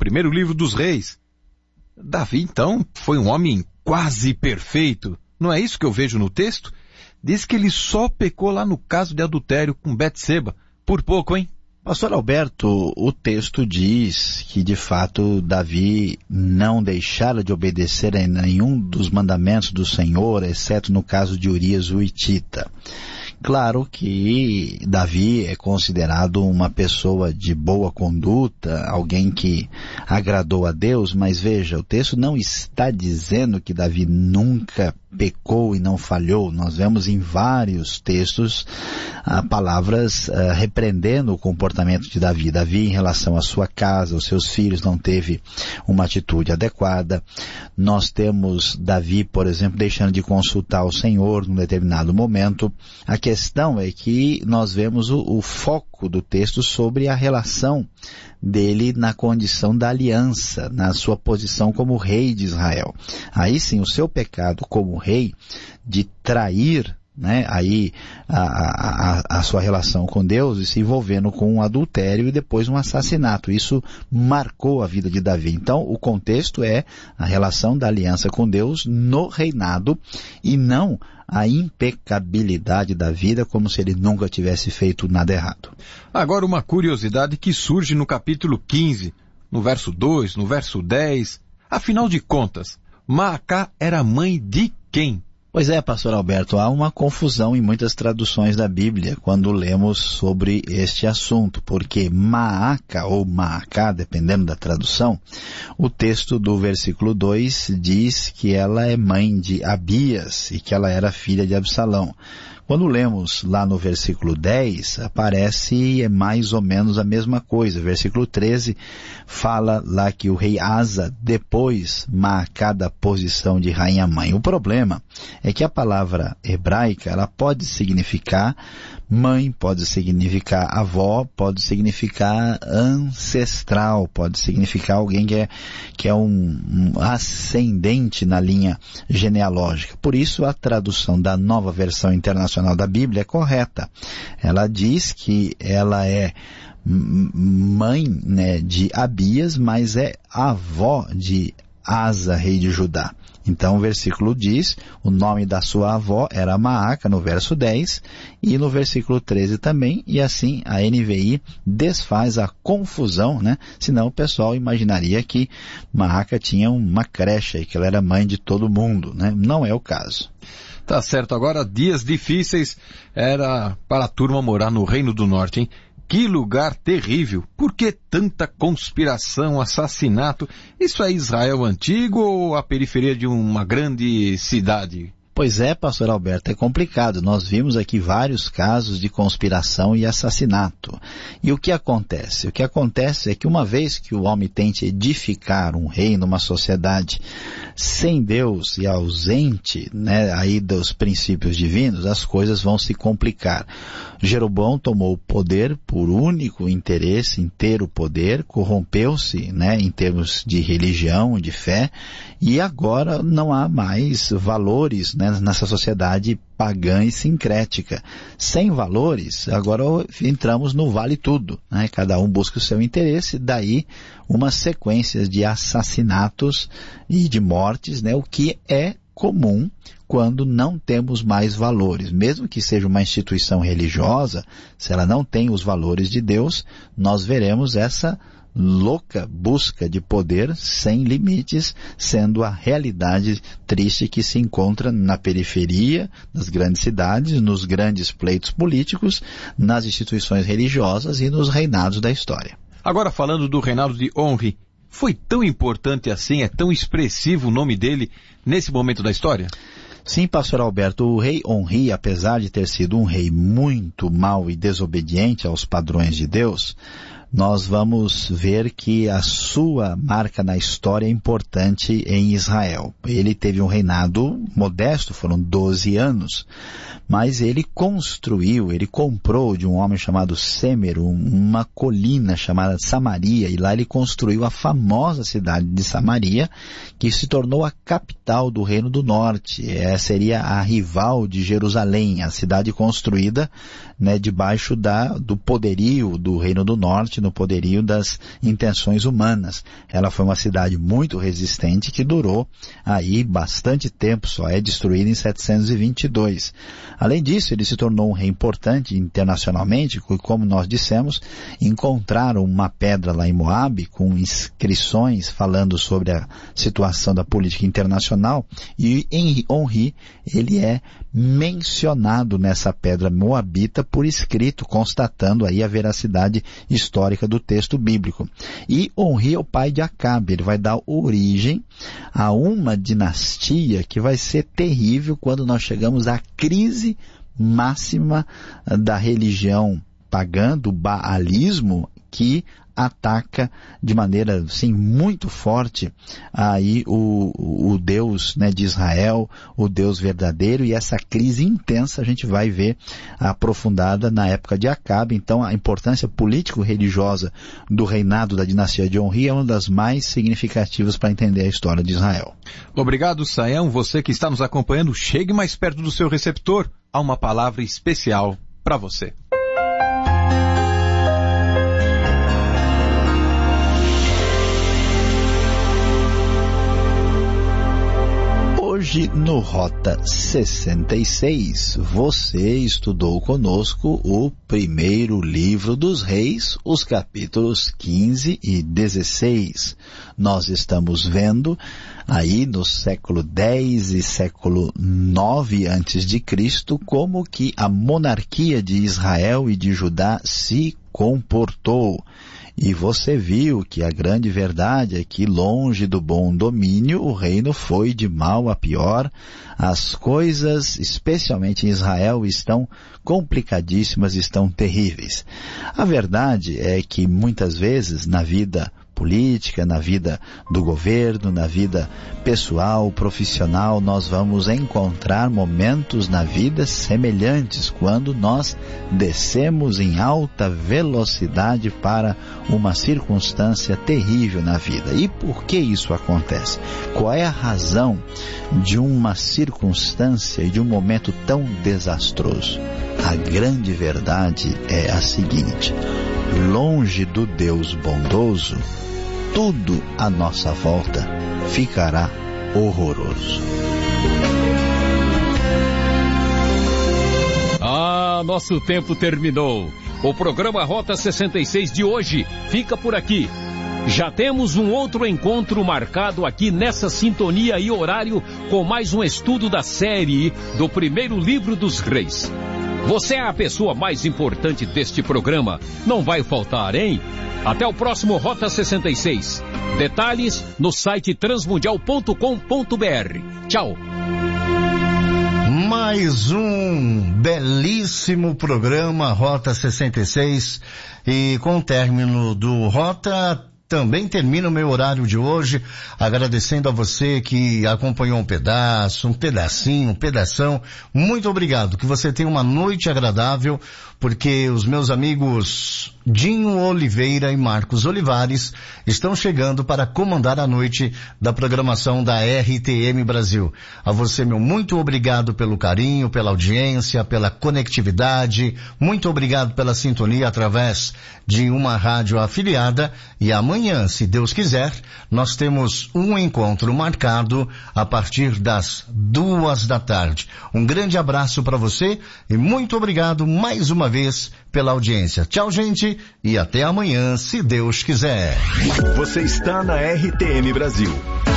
primeiro livro dos Reis. Davi, então, foi um homem quase perfeito. Não é isso que eu vejo no texto? Diz que ele só pecou lá no caso de adultério com Betseba. Por pouco, hein? Pastor Alberto, o texto diz que, de fato, Davi não deixara de obedecer a nenhum dos mandamentos do Senhor, exceto no caso de Urias o Hitita. Claro que Davi é considerado uma pessoa de boa conduta, alguém que agradou a Deus, mas veja, o texto não está dizendo que Davi nunca pecou e não falhou. Nós vemos em vários textos palavras repreendendo o comportamento de Davi. Davi, em relação à sua casa, aos seus filhos, não teve uma atitude adequada. Nós temos Davi, por exemplo, deixando de consultar o Senhor num determinado momento. A questão é que nós vemos o foco do texto sobre a relação dele na condição da aliança, na sua posição como rei de Israel. Aí sim, o seu pecado como rei de trair, né, aí a sua relação com Deus e se envolvendo com um adultério e depois um assassinato. Isso marcou a vida de Davi. Então, o contexto é a relação da aliança com Deus no reinado e não a impecabilidade da vida, como se ele nunca tivesse feito nada errado. Agora, uma curiosidade que surge no capítulo 15, no verso 2, no verso 10. Afinal de contas, Maacá era mãe de quem? Pois é, pastor Alberto, há uma confusão em muitas traduções da Bíblia quando lemos sobre este assunto, porque Maaca ou Maacá, dependendo da tradução, o texto do versículo 2 diz que ela é mãe de Abias e que ela era filha de Absalão. Quando lemos lá no versículo 10, aparece mais ou menos a mesma coisa. Versículo 13 fala lá que o rei Asa depois Maacá da posição de rainha-mãe. O problema é que a palavra hebraica, ela pode significar mãe, pode significar avó, pode significar ancestral, pode significar alguém que é um ascendente na linha genealógica. Por isso, a tradução da Nova Versão Internacional da Bíblia é correta. Ela diz que ela é mãe, né, de Abias, mas é avó de Asa, rei de Judá. Então o versículo diz, o nome da sua avó era Maaca, no verso 10, e no versículo 13 também, e assim a NVI desfaz a confusão, né? Senão o pessoal imaginaria que Maaca tinha uma creche e que ela era mãe de todo mundo, né? Não é o caso. Tá certo, agora dias difíceis era para a turma morar no Reino do Norte, hein? Que lugar terrível! Por que tanta conspiração, assassinato? Isso é Israel antigo ou a periferia de uma grande cidade? Pois é, pastor Alberto, é complicado. Nós vimos aqui vários casos de conspiração e assassinato. E o que acontece? O que acontece é que uma vez que o homem tente edificar um reino, uma sociedade sem Deus e ausente, né, aí dos princípios divinos, as coisas vão se complicar. Jeroboão tomou o poder por único interesse em ter o poder, corrompeu-se, né, em termos de religião, de fé, e agora não há mais valores, né, nessa sociedade pagã e sincrética. Sem valores, agora entramos no vale tudo, né? Cada um busca o seu interesse, daí uma sequência de assassinatos e de mortes, né? O que é comum quando não temos mais valores. Mesmo que seja uma instituição religiosa, se ela não tem os valores de Deus, nós veremos essa louca busca de poder sem limites, sendo a realidade triste que se encontra na periferia das grandes cidades, nos grandes pleitos políticos, nas instituições religiosas e nos reinados da história. Agora falando do reinado de Onri, foi tão importante assim, é tão expressivo o nome dele nesse momento da história? Sim, pastor Alberto, o rei Onri, apesar de ter sido um rei muito mau e desobediente aos padrões de Deus, nós vamos ver que a sua marca na história é importante em Israel. Ele teve um reinado modesto, foram 12 anos, mas ele comprou de um homem chamado Semer, uma colina chamada Samaria, e lá ele construiu a famosa cidade de Samaria, que se tornou a capital do Reino do Norte. Seria a rival de Jerusalém, a cidade construída né, debaixo do poderio do Reino do Norte, no poderio das intenções humanas. Ela foi uma cidade muito resistente que durou aí bastante tempo, só é destruída em 722. Além disso, ele se tornou um rei importante internacionalmente, como nós dissemos, encontraram uma pedra lá em Moabe com inscrições falando sobre a situação da política internacional, e Henri, ele é mencionado nessa pedra moabita por escrito, constatando aí a veracidade histórica do texto bíblico. E Henri é o pai de Acabe, ele vai dar origem a uma dinastia que vai ser terrível quando nós chegamos à crise máxima da religião pagã, do baalismo, que ataca de maneira assim muito forte aí o Deus, né, de Israel, o Deus verdadeiro, e essa crise intensa a gente vai ver aprofundada na época de Acabe. Então a importância político-religiosa do reinado da dinastia de Henri é uma das mais significativas para entender a história de Israel. Obrigado, Sayão. Você que está nos acompanhando, chegue mais perto do seu receptor. Há uma palavra especial para você. Hoje, no Rota 66, você estudou conosco o primeiro livro dos Reis, os capítulos 15 e 16. Nós estamos vendo aí no século X e século IX a.C., como que a monarquia de Israel e de Judá se comportou. E você viu que a grande verdade é que, longe do bom domínio, o reino foi de mal a pior. As coisas, especialmente em Israel, estão complicadíssimas, estão terríveis. A verdade é que muitas vezes na vida política, na vida do governo, na vida pessoal, profissional, nós vamos encontrar momentos na vida semelhantes quando nós descemos em alta velocidade para uma circunstância terrível na vida. E por que isso acontece? Qual é a razão de uma circunstância e de um momento tão desastroso? A grande verdade é a seguinte: longe do Deus bondoso, tudo à nossa volta ficará horroroso. Nosso tempo terminou. O programa Rota 66 de hoje fica por aqui. Já temos um outro encontro marcado aqui nessa sintonia e horário com mais um estudo da série do primeiro livro dos Reis. Você é a pessoa mais importante deste programa. Não vai faltar, hein? Até o próximo Rota 66. Detalhes no site transmundial.com.br. Tchau. Mais um belíssimo programa Rota 66. E com o término do Rota, também termina o meu horário de hoje, agradecendo a você que acompanhou um pedaço, um pedacinho, um pedação. Muito obrigado, que você tenha uma noite agradável, porque os meus amigos Dinho Oliveira e Marcos Olivares estão chegando para comandar a noite da programação da RTM Brasil. A você, meu muito obrigado pelo carinho, pela audiência, pela conectividade. Muito obrigado pela sintonia através de uma rádio afiliada. E amanhã, se Deus quiser, nós temos um encontro marcado a partir das 14h. Um grande abraço para você e muito obrigado mais uma vez pela audiência. Tchau, gente, e até amanhã, se Deus quiser. Você está na RTM Brasil.